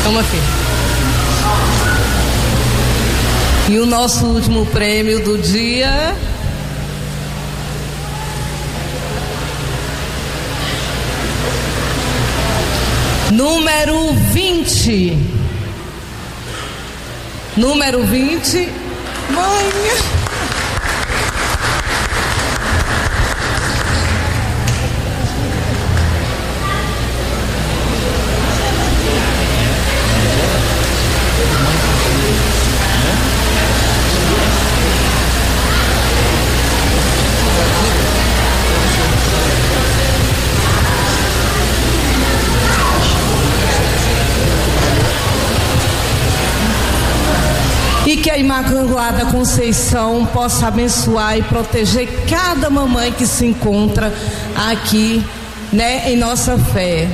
Toma aqui. E o nosso último prêmio do dia. Número 20. Número 20. Mãe. E que a Imaculada Conceição possa abençoar e proteger cada mamãe que se encontra aqui, né, em nossa fé.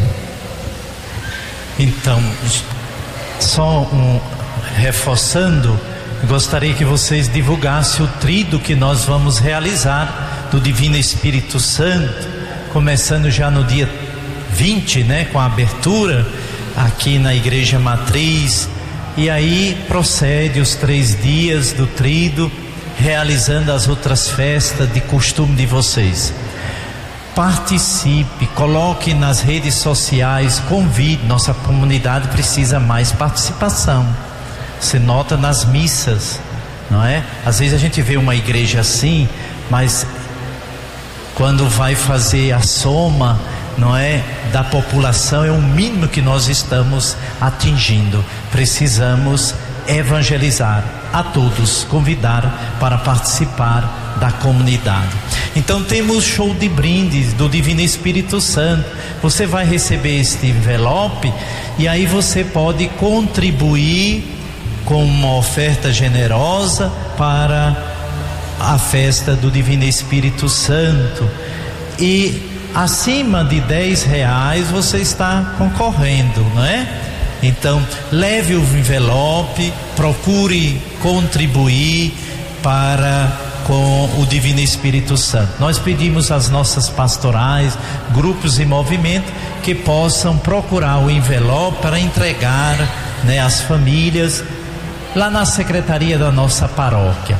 Então, só reforçando, gostaria que vocês divulgassem o tríduo que nós vamos realizar do Divino Espírito Santo, começando já no dia 20, né, com a abertura aqui na Igreja Matriz. E aí procede os 3 dias do tríduo, realizando as outras festas de costume de vocês. Participe, coloque nas redes sociais, convide. Nossa comunidade precisa mais participação. Você nota nas missas, não é? Às vezes a gente vê uma igreja assim, mas quando vai fazer a soma, não é, da população, é o mínimo que nós estamos atingindo. Precisamos evangelizar a todos, convidar para participar da comunidade. Então temos show de brindes do Divino Espírito Santo. Você vai receber este envelope e aí você pode contribuir com uma oferta generosa para a festa do Divino Espírito Santo. E acima de R$10 você está concorrendo, não é? Então leve o envelope, procure contribuir com o Divino Espírito Santo. Nós pedimos às nossas pastorais, grupos e movimentos que possam procurar o envelope para entregar, né, às famílias lá na secretaria da nossa paróquia.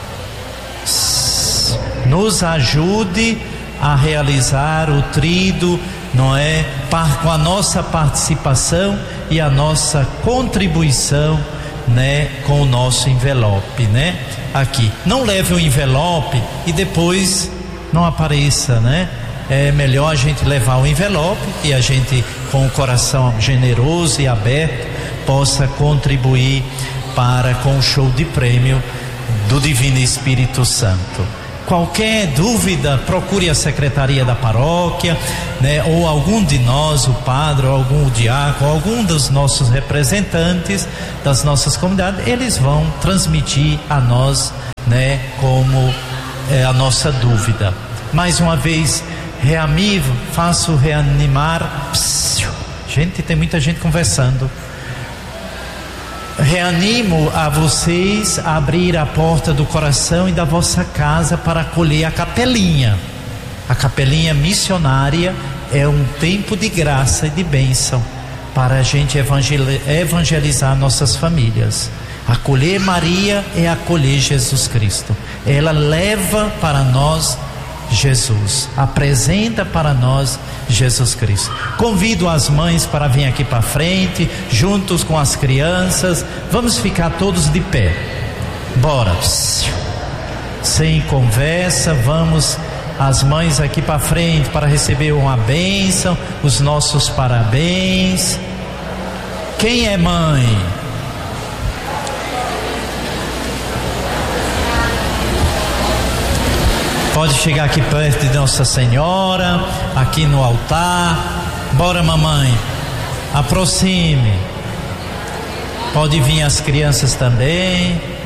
Nos ajude a realizar o tríduo, não é? Com a nossa participação e a nossa contribuição, né? Com o nosso envelope, né? Aqui, não leve o envelope e depois não apareça, né? É melhor a gente levar o envelope e a gente, com o coração generoso e aberto, possa contribuir com o show de prêmio do Divino Espírito Santo. Qualquer dúvida, procure a secretaria da paróquia, né, ou algum de nós, o padre, ou algum diácono, algum dos nossos representantes das nossas comunidades. Eles vão transmitir a nós, né, como a nossa dúvida. Mais uma vez, reamivo, faço reanimar. Gente, tem muita gente conversando. Reanimo a vocês a abrir a porta do coração e da vossa casa para acolher a capelinha. A capelinha missionária é um tempo de graça e de bênção para a gente evangelizar nossas famílias. Acolher Maria é acolher Jesus Cristo. Ela leva para nós Jesus, apresenta para nós Jesus Cristo. Convido as mães para vir aqui para frente, juntos com as crianças. Vamos ficar todos de pé. Bora. Sem conversa, vamos as mães aqui para frente para receber uma bênção, os nossos parabéns. Quem é mãe? Pode chegar aqui perto de Nossa Senhora, aqui no altar. Bora, mamãe, aproxime. Pode vir as crianças também.